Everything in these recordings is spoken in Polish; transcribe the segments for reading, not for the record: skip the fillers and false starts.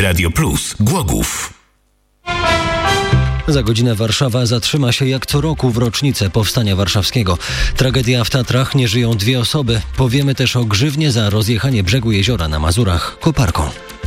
Radio Plus Głogów. Za godzinę Warszawa zatrzyma się jak co roku w rocznicę Powstania Warszawskiego. Tragedia w Tatrach, nie żyją 2 osoby. Powiemy też o grzywnie za rozjechanie brzegu jeziora na Mazurach koparką.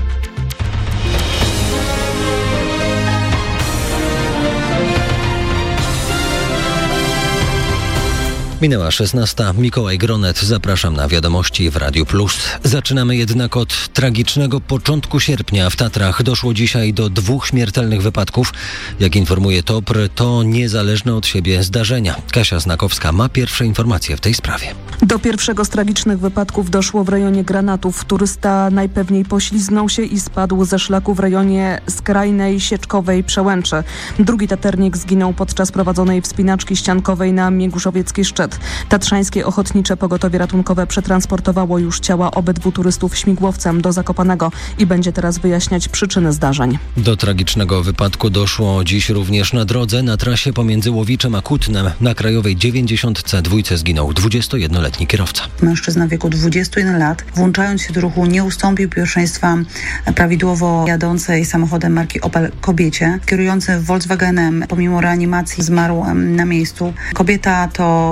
Minęła 16. Mikołaj Gronet. Zapraszam na wiadomości w Radiu Plus. Zaczynamy jednak od tragicznego początku sierpnia. W Tatrach doszło dzisiaj do 2 śmiertelnych wypadków. Jak informuje TOPR, to niezależne od siebie zdarzenia. Kasia Znakowska ma pierwsze informacje w tej sprawie. Do pierwszego z tragicznych wypadków doszło w rejonie Granatów. Turysta najpewniej poślizgnął się i spadł ze szlaku w rejonie skrajnej Sieczkowej Przełęczy. Drugi taternik zginął podczas prowadzonej wspinaczki ściankowej na Mięguszowiecki Szczyt. Tatrzańskie Ochotnicze Pogotowie Ratunkowe przetransportowało już ciała obydwu turystów śmigłowcem do Zakopanego i będzie teraz wyjaśniać przyczyny zdarzeń. Do tragicznego wypadku doszło dziś również na drodze na trasie pomiędzy Łowiczem a Kutnem. Na krajowej 92 zginął 21-letni kierowca. Mężczyzna w wieku 21 lat, włączając się do ruchu, nie ustąpił pierwszeństwa prawidłowo jadącej samochodem marki Opel kobiecie. Kierujący Volkswagenem pomimo reanimacji zmarł na miejscu. Kobieta to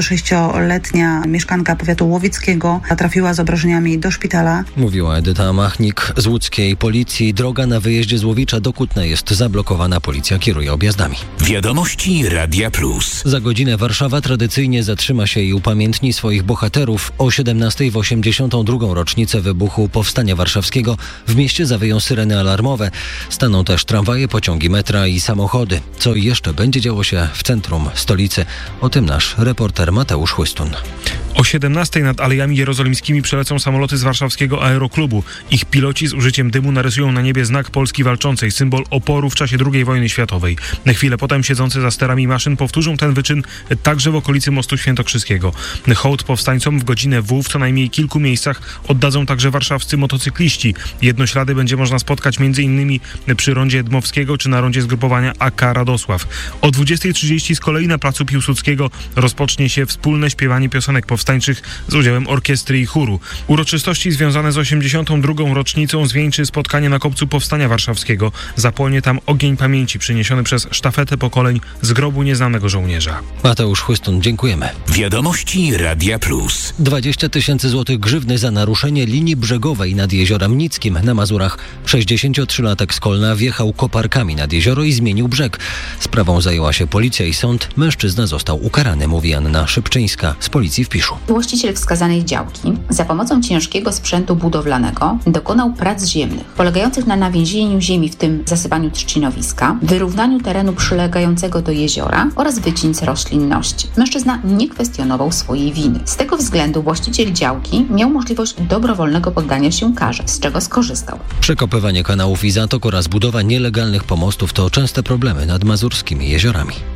36-letnia mieszkanka powiatu łowickiego, trafiła z obrażeniami do szpitala. Mówiła Edyta Machnik z łódzkiej policji. Droga na wyjeździe z Łowicza do Kutna jest zablokowana. Policja kieruje objazdami. Wiadomości Radia Plus. Za godzinę Warszawa tradycyjnie zatrzyma się i upamiętni swoich bohaterów. O 17:00 w 82. rocznicę wybuchu Powstania Warszawskiego w mieście zawyją syreny alarmowe. Staną też tramwaje, pociągi metra i samochody. Co jeszcze będzie działo się w centrum stolicy? O tym nasz reporter Mateusz Chłystun. O 17:00 nad Alejami Jerozolimskimi przelecą samoloty z warszawskiego aeroklubu. Ich piloci z użyciem dymu narysują na niebie znak Polski walczącej, symbol oporu w czasie II wojny światowej. Na chwilę potem siedzący za sterami maszyn powtórzą ten wyczyn także w okolicy Mostu Świętokrzyskiego. Hołd powstańcom w godzinę w co najmniej kilku miejscach oddadzą także warszawscy motocykliści. Jednoślady będzie można spotkać m.in. przy rondzie Dmowskiego czy na rondzie zgrupowania AK Radosław. O 20:30 z kolei na placu Piłsudskiego rozpocznie się wspólne śpiewanie piosenek powstańczych z udziałem orkiestry i chóru. Uroczystości związane z 82. rocznicą zwieńczy spotkanie na kopcu Powstania Warszawskiego. Zapłonie tam ogień pamięci przyniesiony przez sztafetę pokoleń z grobu nieznanego żołnierza. Mateusz Chłystun, dziękujemy. Wiadomości Radia Plus. 20 000 złotych grzywny za naruszenie linii brzegowej nad jeziorem Nickim na Mazurach. 63-latek z Kolna wjechał koparkami nad jezioro i zmienił brzeg. Sprawą zajęła się policja i sąd. Mężczyzna został ukarany, mówi Anna Szybczyńska z policji w Piszu. Właściciel wskazanej działki za pomocą ciężkiego sprzętu budowlanego dokonał prac ziemnych, polegających na nawęzieniu ziemi, w tym zasypaniu trzcinowiska, wyrównaniu terenu przylegającego do jeziora oraz wycince roślinności. Mężczyzna nie kwestionował swojej winy. Z tego względu właściciel działki miał możliwość dobrowolnego poddania się karze, z czego skorzystał. Przekopywanie kanałów i zatok oraz budowa nielegalnych pomostów to częste problemy nad mazurskimi jeziorami.